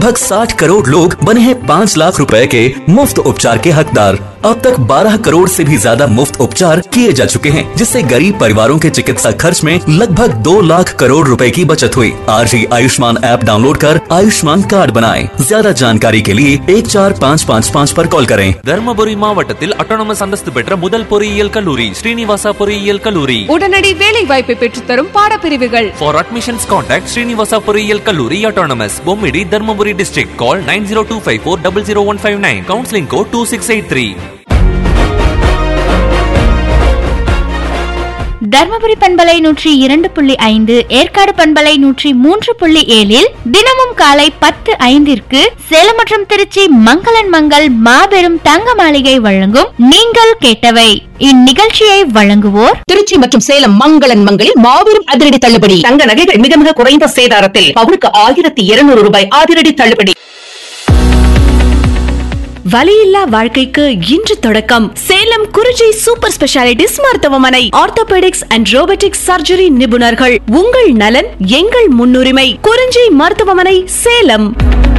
लगभग 60 करोड़ लोग बने हैं 5 लाख रुपए के मुफ्त उपचार के हकदार। अब तक 12 करोड़ से भी ज्यादा मुफ्त उपचार किए जा चुके हैं, जिससे गरीब परिवारों के चिकित्सा खर्च में लगभग 2 लाख करोड़ रुपए की बचत हुई। आज ही आयुष्मान ऐप डाउनलोड कर आयुष्मान कार्ड बनाएं। ज्यादा जानकारी के लिए 14555 पर कॉल करें। தர்மபுரி மாவட்டத்தில் அட்டானமஸ் அந்தஸ்து பெற்ற முதல் பொறியியல் கல்லூரி ஸ்ரீனிவாசா பொறியியல் கல்லூரி. உடனடி வேலை வாய்ப்பை பெற்றுத்தரும் பாடப்பிரிவுகள். For admissions contact ஸ்ரீனிவாசா பொறியியல் கல்லூரி autonomous Bommidi Dharmapuri district. Call 9025400159. Counseling code 2683. Dharmapuri பண்பலை 102.5, ஏற்காடு பண்பலை 103.7 தினமும் காலை 10:05 சேலம் மற்றும் திருச்சி மங்களன் மங்கள் மாபெரும் தங்க மாளிகை வழங்கும் நீங்கள் கேட்டவை. இந்நிகழ்ச்சியை வழங்குவோர் திருச்சி மற்றும் சேலம் மங்களன் மங்களில் மாபெரும் அதிரடி தள்ளுபடி. தங்க நகைகள் மிக மிக குறைந்த சேதாரத்தில் பவுனுக்கு 1200 ரூபாய் அதிரடி தள்ளுபடி. வலியில்லா வாழ்க்கைக்கு இன்று தொடக்கம். சேலம் குறிஞ்சி சூப்பர் ஸ்பெஷாலிட்டிஸ் மருத்துவமனை. ஆர்த்தோபெடிக்ஸ் அண்ட் ரோபோட்டிக்ஸ் சர்ஜரி நிபுணர்கள். உங்கள் நலன் எங்கள் முன்னுரிமை. குறிஞ்சி மருத்துவமனை, சேலம்.